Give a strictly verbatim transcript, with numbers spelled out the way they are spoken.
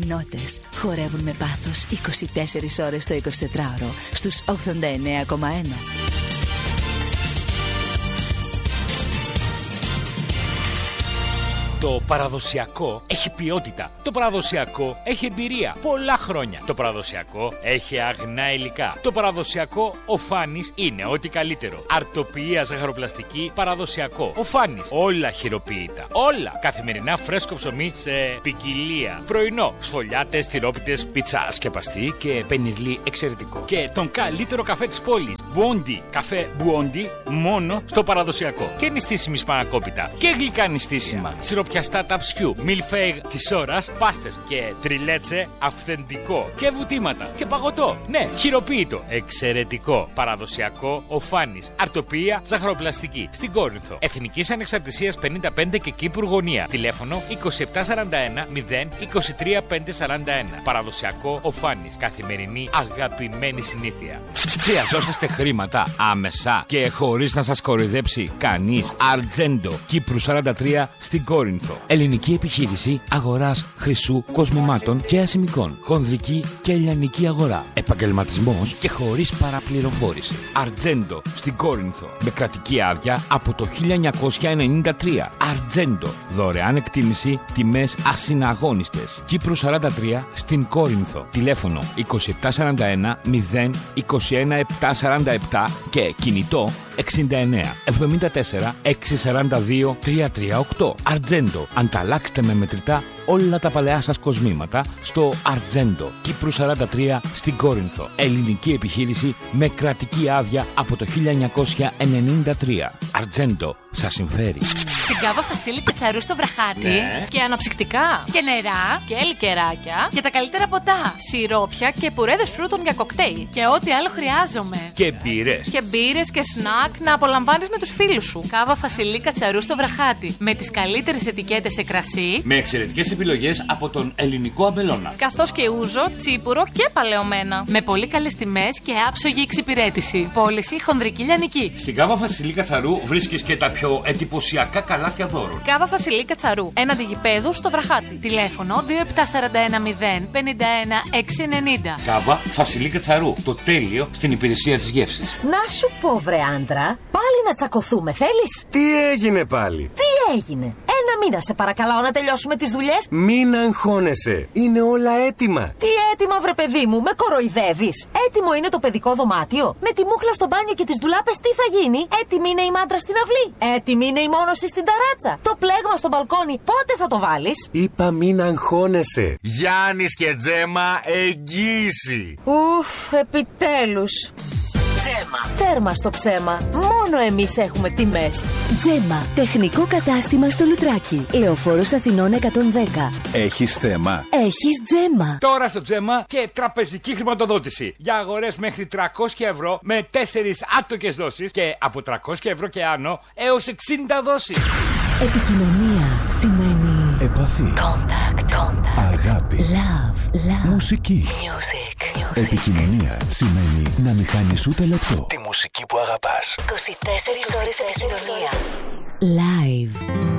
Οι νότες χορεύουν με πάθος είκοσι τέσσερις ώρες το εικοσιτετράωρο στους ογδόντα εννέα κόμμα ένα. Το παραδοσιακό έχει ποιότητα. Το παραδοσιακό έχει εμπειρία. Πολλά χρόνια. Το παραδοσιακό έχει αγνά υλικά. Το παραδοσιακό ο Φάνης είναι ό,τι καλύτερο. Αρτοποιία ζαχαροπλαστική παραδοσιακό. Ο Φάνης. Όλα χειροποίητα. Όλα. Καθημερινά φρέσκο ψωμί σε ποικιλία. Πρωινό. Σφολιάτες, τυρόπιτες, πίτσα σκεπαστή και πενιρλί εξαιρετικό. Και τον καλύτερο καφέ της πόλης. Μπουόντι. Καφέ Μπουόντι μόνο στο παραδοσιακό. Και νηστίσιμη σπανακόπιτα. Και γλυκά νηστίσιμα. Πιαστά ταψιού, μιλφέιγ της ώρας, πάστες και τριλέτσε αυθεντικό και βουτήματα και παγωτό. Ναι, χειροποίητο, εξαιρετικό, παραδοσιακό, ο Φάνης, αρτοποιία ζαχαροπλαστική στην Κόρινθο. Εθνικής Ανεξαρτησίας πενήντα πέντε και Κύπρου γωνία. Τηλέφωνο είκοσι επτά σαράντα ένα μηδέν είκοσι τρία πεντακόσια σαράντα ένα. Παραδοσιακό ο Φάνης, καθημερινή αγαπημένη συνήθεια. Χρειαζόσαστε χρήματα άμεσα και χωρίς να σας κοροϊδέψει κανείς. Αρτζέντο, Κύπρου σαράντα τρία στην Κόρινθο. Ελληνική επιχείρηση αγοράς χρυσού, κοσμημάτων και ασημικών. Χονδρική και λιανική αγορά. Επαγγελματισμός και χωρίς παραπληροφόρηση. Αρτζέντο στην Κόρινθο. Με κρατική άδεια από το χίλια εννιακόσια ενενήντα τρία. Αρτζέντο. Δωρεάν εκτίμηση, τιμές ασυναγώνιστες. Κύπρου σαράντα τρία στην Κόρινθο. Τηλέφωνο είκοσι επτά σαράντα ένα μηδέν είκοσι ένα επτακόσια σαράντα επτά και κινητό εξήντα εννέα εβδομήντα τέσσερα εξακόσια σαράντα δύο τριακόσια τριάντα οκτώ. Αρτζέντο. Ανταλλάξτε με μετρητά όλα τα παλαιά σας κοσμήματα στο Αρτζέντο. Κύπρου σαράντα τρία στην Κόρινθο. Ελληνική επιχείρηση με κρατική άδεια από το χίλια εννιακόσια ενενήντα τρία. Αρτζέντο. Σας συμφέρει. Στην Κάβα Φασίλη Κατσαρού στο Βραχάτι. Ναι. Και αναψυκτικά. Και νερά. Και λικεράκια. Για τα καλύτερα ποτά. Σιρόπια και πουρέδες φρούτων για κοκτέιλ. Και ό,τι άλλο χρειάζομαι. Και μπύρες. Και μπύρες και σνακ να απολαμβάνεις με τους φίλους σου. Κάβα Φασίλη Κατσαρού στο Βραχάτι. Με τις καλύτερες ετικέτες σε κρασί. Με εξαιρετικές επιλογές από τον ελληνικό αμπελώνα. Καθώς και ούζο, τσίπουρο και παλαιωμένα. Με πολύ καλές τιμές και άψογη εξυπηρέτηση. Πώληση χονδρική λιανική. Στην Κάβα Φασιλή Κατσαρού βρίσκεις και τα πιο εντυπωσιακά καλάθια δώρων. Κάβα Φασιλή Κατσαρού. Έναντι γηπέδου στο Βραχάτι. Τηλέφωνο δύο επτά σαράντα ένα μηδέν πενήντα ένα εξακόσια ενενήντα. Κάβα Φασιλή Κατσαρού. Το τέλειο στην υπηρεσία της γεύσης. Να σου πω, βρε άντρα, πάλι να τσακωθούμε, θέλεις? Τι έγινε πάλι? Τι έγινε? Ένα μήνα σε παρακαλάω να τελειώσουμε τις δουλειές. Μην αγχώνεσαι. Είναι όλα έτοιμα. Τι έτοιμα, βρε παιδί μου, με κοροϊδεύεις? Έτοιμο είναι το παιδικό δωμάτιο. Με τη μούχλα στο μπάνιο και τις ντουλάπες τι θα γίνει? Έτοιμη είναι η μάντρα στην αυλή. Έτοιμη είναι η μόνωση στην ταράτσα. Το πλέγμα στο μπαλκόνι πότε θα το βάλεις? Είπα μην αγχώνεσαι. Γιάννης και Τζέμα, εγγύηση. Ουφ, επιτέλους. Τζέμα. Τέρμα στο ψέμα. Μόνο εμείς έχουμε τιμές. Τζέμα. Τεχνικό κατάστημα στο Λουτράκι. Λεωφόρος Αθηνών εκατόν δέκα. Έχεις θέμα? Έχεις Τζέμα. Τώρα στο Τζέμα και τραπεζική χρηματοδότηση. Για αγορές μέχρι τριακόσια ευρώ με τέσσερις άτοκες δόσεις και από τριακόσια ευρώ και άνω έως εξήντα δόσεις. Επικοινωνία σημαίνει επαφή. Contact. Contact. Αγάπη. Love. Love. Μουσική. Music. Music. Επικοινωνία σημαίνει να μην χάνεις ούτε λεπτό. Τη μουσική που αγαπάς. είκοσι τέσσερις ώρες επικοινωνία. Live.